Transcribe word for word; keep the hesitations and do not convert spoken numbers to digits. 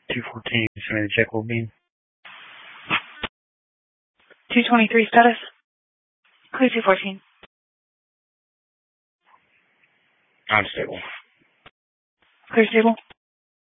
two fourteen, submitted check will be. two twenty-three status. Clear two fourteen. Unstable. Clear stable.